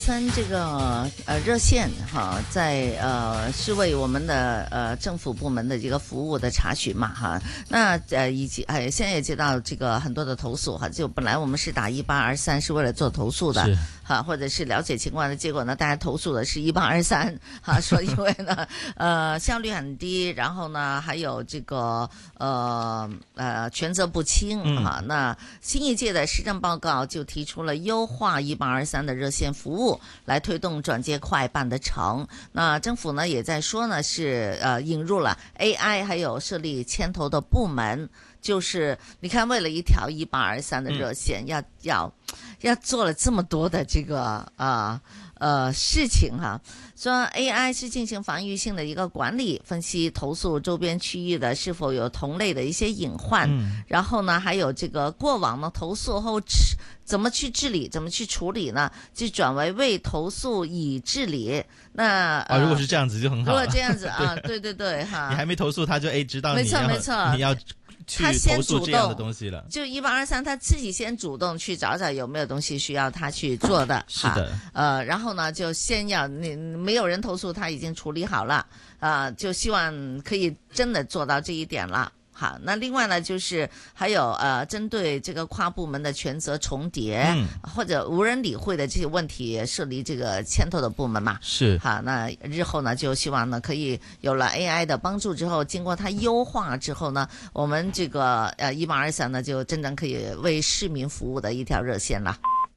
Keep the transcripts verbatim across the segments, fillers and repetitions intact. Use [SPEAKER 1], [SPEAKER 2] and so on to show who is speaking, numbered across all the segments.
[SPEAKER 1] 三这个呃热线哈，在呃是为我们的呃政府部门的这个服务的查询嘛哈，那呃以及哎现在也接到这个很多的投诉哈，就本来我们是打一八二三是为了做投诉的哈，或者是了解情况的，结果呢大家投诉的是一八二三哈，说因为呢呃效率很低，然后呢还有这个呃呃权责不清哈、嗯，那新一届的施政报告就提出了优化一八二三的热线服务。来推动转接快办得成。那政府呢也在说呢是呃引入了 A I， 还有设立牵头的部门。就是你看，为了一条一八二三的热线，嗯、要要要做了这么多的这个啊。呃呃，事情哈，说 A I 是进行防御性的一个管理，分析投诉周边区域的是否有同类的一些隐患，嗯、然后呢，还有这个过往的投诉后怎么去治理，怎么去处理呢？就转为为投诉以治理。那
[SPEAKER 2] 啊、呃哦，如果是这样子就很好了。
[SPEAKER 1] 如果这样子啊，对对对哈，
[SPEAKER 2] 你还没投诉，他就哎知道你要
[SPEAKER 1] 没错没错，
[SPEAKER 2] 你要。
[SPEAKER 1] 他先主
[SPEAKER 2] 动，
[SPEAKER 1] 就一八二三，他自己先主动去找找有没有东西需要他去做的，
[SPEAKER 2] 是的，
[SPEAKER 1] 呃，然后呢，就先要你没有人投诉，他已经处理好了，啊、呃，就希望可以真的做到这一点了。好，那另外呢，就是还有呃，针对这个跨部门的权责重叠、嗯、或者无人理会的这些问题，设立这个牵头的部门嘛。
[SPEAKER 2] 是。
[SPEAKER 1] 好，那日后呢，就希望呢，可以有了 A I 的帮助之后，经过它优化之后呢，我们这个呃一八二三呢，就真正可以为市民服务的一条热线了。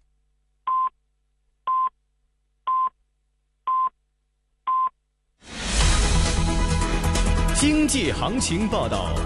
[SPEAKER 3] 经济行情报道。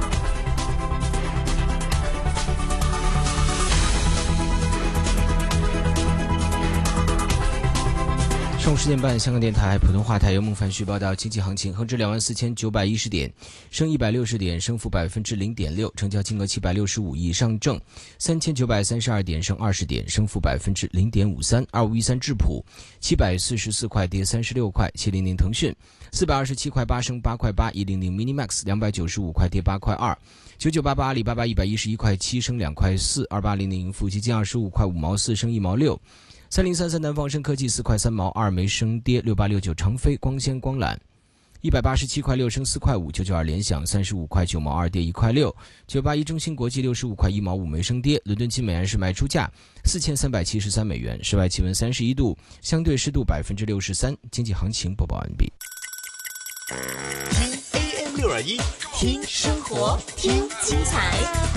[SPEAKER 4] 上午十点半，香港电台普通话台由孟凡旭报道经济行情，恒指两万四千九百一十点，升一百六十点，升幅百分之零点六，成交金额七百六十五亿，上证三千九百三十二点，升二十点，升幅百分之零点五三，二五一三智普七百四十四块，跌三十六块，七零零腾讯四百二十七块八，升八块八，一零零 Minimax 两百九十五块，跌八块二，九九八八阿里巴巴一百一十一块七，升两块四，二八零零富基金二十五块五毛四，升一毛六。三零三三南方生科技四块三毛二没升跌，六八六九长飞光纤光缆一百八十七块六升四块五，九九二联想三十五块九毛二跌一块六，九八一中芯国际六十五块一毛五没升跌。伦敦金美元是卖出价四千三百七十三美元，室外气温三十一度，相对湿度百分之六十三。经济行情播报完毕。
[SPEAKER 3] 听 A M 六二一，听生活，听精彩。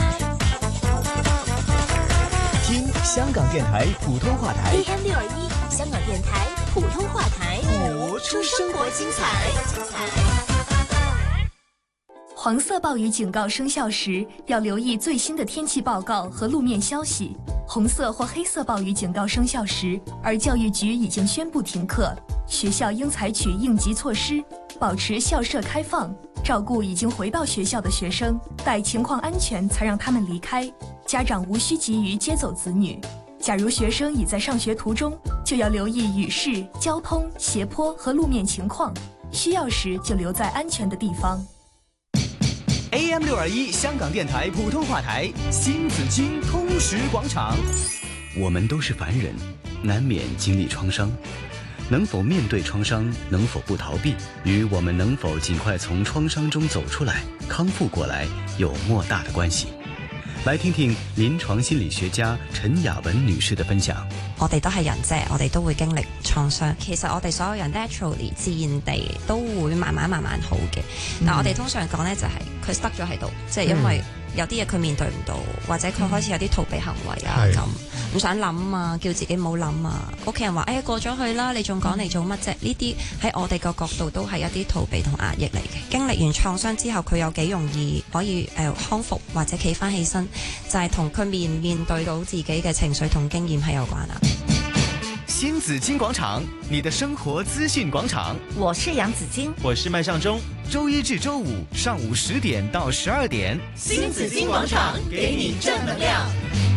[SPEAKER 3] 听香港电台普通话台
[SPEAKER 5] A M 六二一，香港电台普通话台，
[SPEAKER 3] 播出生活精彩。
[SPEAKER 6] 黄色暴雨警告生效时，要留意最新的天气报告和路面消息。红色或黑色暴雨警告生效时，而教育局已经宣布停课，学校应采取应急措施，保持校舍开放，照顾已经回到学校的学生，待情况安全才让他们离开。家长无需急于接走子女。假如学生已在上学途中，就要留意雨势、交通、斜坡和路面情况，需要时就留在安全的地方。
[SPEAKER 3] A M 六二一香港电台普通话台，新紫金通识广场。我们都是凡人，难免经历创伤。能否面对创伤，能否不逃避，与我们能否尽快从创伤中走出来、康复过来有莫大的关系。來聽聽臨床心理學家陳雅文女士的分享。
[SPEAKER 7] 我哋都係人啫，我哋都會經歷創傷。其實我哋所有人 naturally 自然地都會慢慢慢慢好嘅。嗯、但我哋通常講呢，就係佢 stuck 咗喺度，即係因為有啲嘢佢面對唔到，或者佢開始有啲逃避行為啊，咁唔想諗啊，叫自己冇諗啊。屋企人話：哎呀過咗去啦，你仲講嚟做乜啫？呢啲喺我哋個角度都係一啲逃避同壓抑嚟嘅。經歷完創傷之後，佢有幾容易可以誒、呃、康復或者企翻起身，就係同佢面面對到自己嘅情緒同經驗係有關啦。
[SPEAKER 3] 新紫金廣場，你的生活資訊廣場。
[SPEAKER 1] 我是楊紫金，
[SPEAKER 2] 我是麥尚中。
[SPEAKER 3] 周一至周五上午十點到十二點，
[SPEAKER 5] 新紫金廣場給你正能量。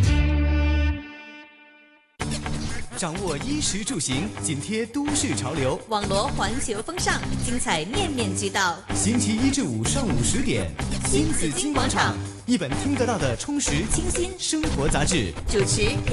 [SPEAKER 3] 掌握衣食住行，緊貼都市潮流，
[SPEAKER 5] 網羅環球風尚，精彩面面俱到。
[SPEAKER 3] 星期一至五上午十點，
[SPEAKER 5] 新紫金廣場，
[SPEAKER 3] 一本聽得到的充實清新生活雜誌。
[SPEAKER 5] 主持